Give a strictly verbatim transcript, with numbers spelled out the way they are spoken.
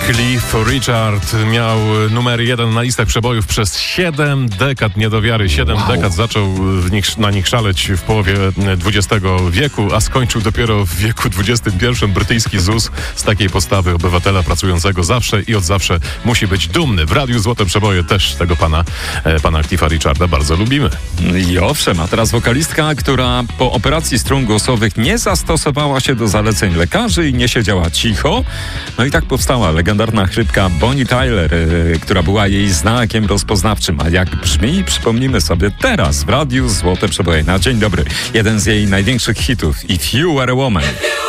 Cliff Richard miał numer jeden na listach przebojów przez siedem dekad, nie do wiary. Siedem Wow. dekad zaczął w nich, na nich szaleć w połowie dwudziestego wieku, a skończył dopiero w wieku dwudziestym pierwszym. Brytyjski Z U S z takiej postawy obywatela pracującego zawsze i od zawsze musi być dumny. W Radiu Złote Przeboje też tego pana, e, pana Cliffa Richarda bardzo lubimy. I owszem, a teraz wokalistka, która po operacji strun głosowych nie zastosowała się do zaleceń lekarzy i nie siedziała cicho. No i tak powstała legendarna chrypka Bonnie Tyler, yy, która była jej znakiem rozpoznawczym. A jak brzmi, przypomnimy sobie teraz w Radiu Złote Przeboje. Na dzień dobry. Jeden z jej największych hitów, If You Were a Woman.